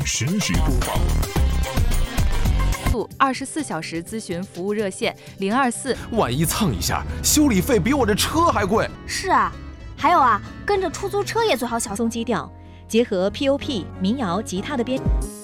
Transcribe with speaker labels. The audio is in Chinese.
Speaker 1: 实时播报。
Speaker 2: 24小时咨询服务热线024，
Speaker 3: 万一蹭一下，修理费比我这车还贵。
Speaker 4: 是啊，还有啊，跟着出租车也最好小
Speaker 5: 松基调，结合 POP 民谣吉他的编。